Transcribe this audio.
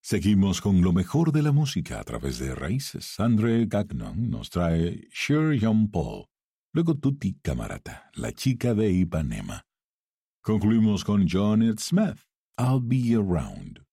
Seguimos con lo mejor de la música a través de Raíces. André Gagnon nos trae Sir John Paul. Luego Tutti Camarata, la chica de Ipanema. Concluimos con John Smith, I'll Be Around.